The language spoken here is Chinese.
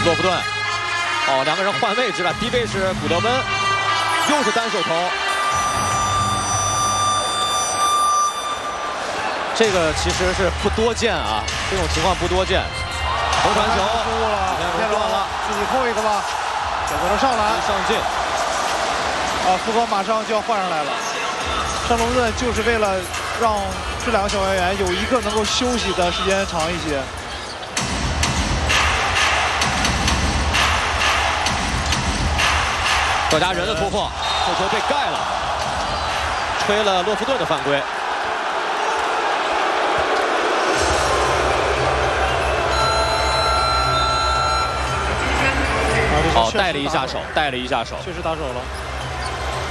洛夫顿，哦，两个人换位置了，低位是古德温，又是单手投。这个其实是不多见啊，这种情况不多见。头传球， 失误了， 天乱了， 自己扣一个吧，选择了上篮， 上进。 福格马上就要换上来了。上洛夫顿就是为了让这两个小外援有一个能够休息的时间长一些。 各家人的突破，这球被盖了，吹了洛夫顿的犯规。哦，带了一下手，带了一下手， 确实打手了。